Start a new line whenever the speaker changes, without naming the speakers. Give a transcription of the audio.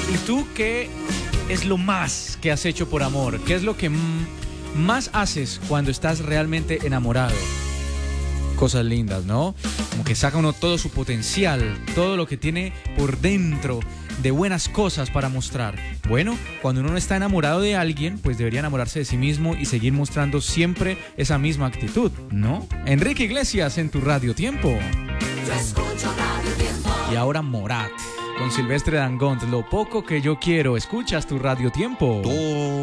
¿Y tú qué es lo más que has hecho por amor? ¿Qué es lo que más haces cuando estás realmente enamorado? Cosas lindas, ¿no? Como que saca uno todo su potencial, todo lo que tiene por dentro de buenas cosas para mostrar. Bueno, cuando uno no está enamorado de alguien, pues debería enamorarse de sí mismo y seguir mostrando siempre esa misma actitud, ¿no? Enrique Iglesias en tu Radio Tiempo.
Yo escucho Radio Tiempo.
Y ahora Morat con Silvestre Dangond. Lo poco que yo quiero. Escuchas tu Radio Tiempo.